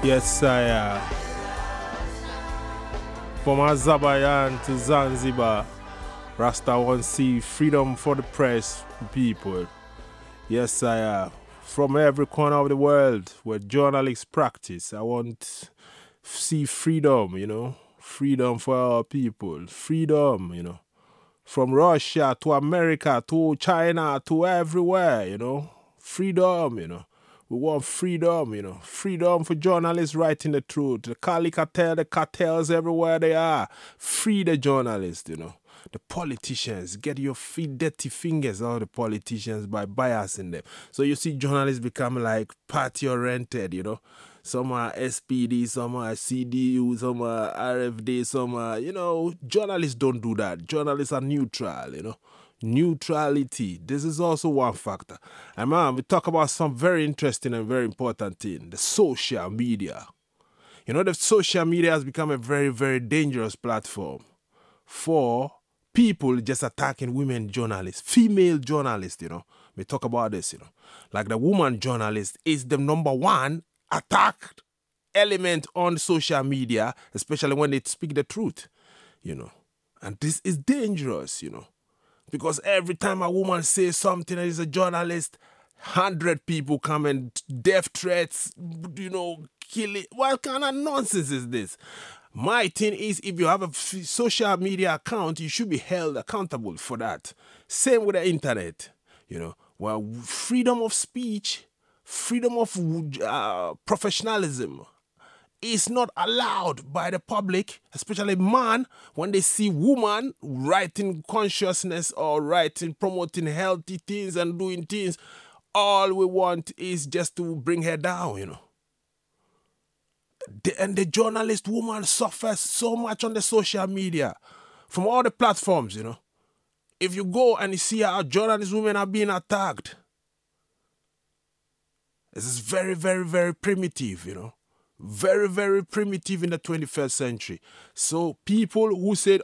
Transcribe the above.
Yes, I From Azerbaijan to Zanzibar, Rasta wants see freedom for the press, people. Yes, I From every corner of the world where journalists practice, I want see freedom, freedom for our people, freedom, from Russia to America to China to everywhere, freedom, We want freedom, freedom for journalists writing the truth. The Kali cartel, the cartels everywhere they are. Free the journalists, The politicians, get your dirty fingers out of the politicians by biasing them. So you see journalists become like party-oriented, Some are SPD, some are CDU, some are RFD, some are, journalists don't do that. Journalists are neutral, Neutrality. This is also one factor. And man, we talk about some very interesting and very important thing, the social media. The social media has become a very, very dangerous platform for people just attacking women journalists, female journalists, We talk about this, Like the woman journalist is the number one attacked element on social media, especially when they speak the truth, And this is dangerous, Because every time a woman says something and is a journalist, 100 people come and death threats, kill it. What kind of nonsense is this? My thing is, if you have a social media account, you should be held accountable for that. Same with the internet, Well, freedom of speech, freedom of professionalism is not allowed by the public, especially man, when they see woman writing consciousness or promoting healthy things and doing things. All we want is just to bring her down, And the journalist woman suffers so much on the social media from all the platforms, If you go and you see how journalist women are being attacked, this is very, very, very primitive, Very, very primitive in the 21st century. So people who said,